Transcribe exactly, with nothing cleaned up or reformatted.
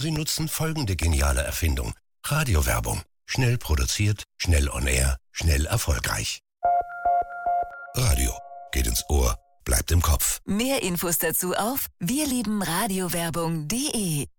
Sie nutzen folgende geniale Erfindung. Radiowerbung. Schnell produziert, schnell on air, schnell erfolgreich. Radio. Geht ins Ohr, bleibt im Kopf. Mehr Infos dazu auf wir lieben radiowerbung punkt de.